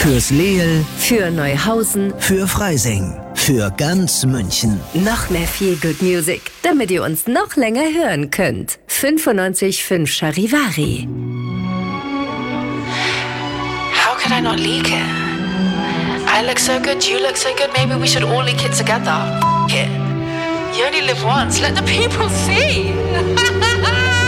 Fürs Leel, Für Neuhausen. für Freising, für ganz München. Noch mehr Feel Good Music, damit ihr uns noch länger hören könnt. 95.5 Charivari. How could I not leak it? I look so good, you look so good, maybe we should all leak it together. F it. You only live once, let the people see.